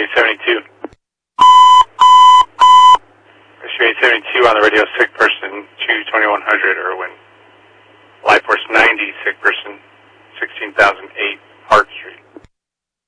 872. Issue 872 on the radio, sick person, 22100 Irwin.